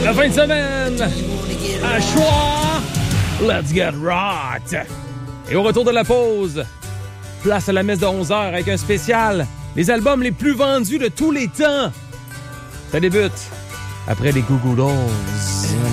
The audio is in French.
La fin de semaine à choix. Let's get right. Et au retour de la pause, place à la messe de 11h avec un spécial. Les albums les plus vendus de tous les temps. Ça débute après les Goo Goo Dolls.